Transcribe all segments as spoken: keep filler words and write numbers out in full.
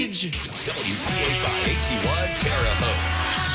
W C H I H D one Terre Haute.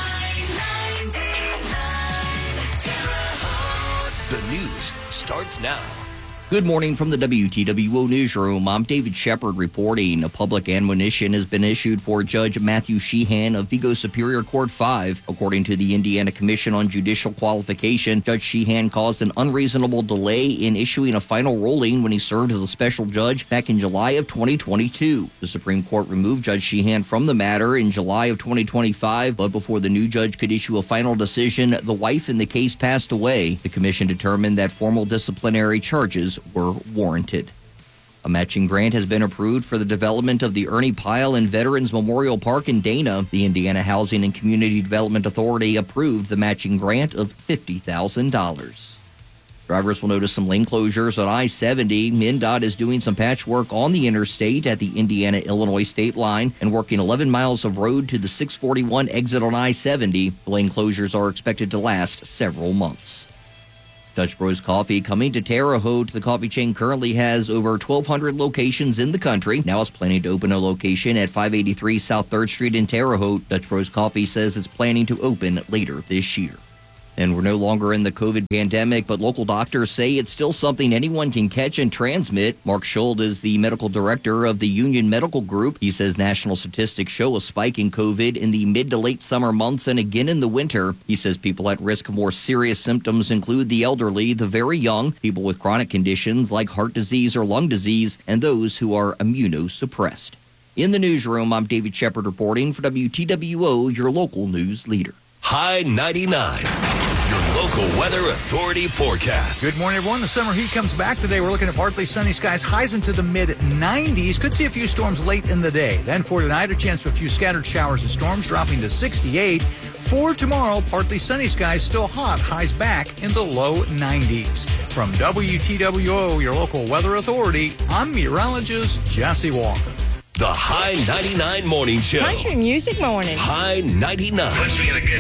The news starts now. Good morning from the W T W O Newsroom. I'm David Shepard reporting. A public admonition has been issued for Judge Matthew Sheehan of Vigo Superior Court five. According to the Indiana Commission on Judicial Qualification, Judge Sheehan caused an unreasonable delay in issuing a final ruling when he served as a special judge back in July of twenty twenty-two. The Supreme Court removed Judge Sheehan from the matter in July of twenty twenty-five, but before the new judge could issue a final decision, the wife in the case passed away. The commission determined that formal disciplinary charges were warranted. A matching grant has been approved for the development of the Ernie Pyle and Veterans Memorial Park in Dana. The Indiana Housing and Community Development Authority approved the matching grant of fifty thousand dollars. Drivers will notice some lane closures on I seventy. MnDOT is doing some patchwork on the interstate at the Indiana-Illinois state line and working eleven miles of road to the six forty-one exit on I seventy. The lane closures are expected to last several months. Dutch Bros Coffee coming to Terre Haute. The coffee chain currently has over twelve hundred locations in the country. Now it's planning to open a location at five eighty-three South third Street in Terre Haute. Dutch Bros Coffee says it's planning to open later this year. And we're no longer in the COVID pandemic, but local doctors say it's still something anyone can catch and transmit. Mark Schuld is the medical director of the Union Medical Group. He says national statistics show a spike in COVID in the mid to late summer months and again in the winter. He says people at risk of more serious symptoms include the elderly, the very young, people with chronic conditions like heart disease or lung disease, and those who are immunosuppressed. In the newsroom, I'm David Shepard reporting for W T W O, your local news leader. High ninety-nine. Your local weather authority forecast. Good morning, everyone. The summer heat comes back today. We're looking at partly sunny skies, highs into the mid nineties. Could see a few storms late in the day. Then for tonight, a chance for a few scattered showers and storms, dropping to sixty-eight. For tomorrow, partly sunny skies, still hot, highs back in the low nineties. From W T W O, your local weather authority, I'm meteorologist Jesse Walker. The High ninety-nine Morning Show. Country Music Mornings. High ninety-nine.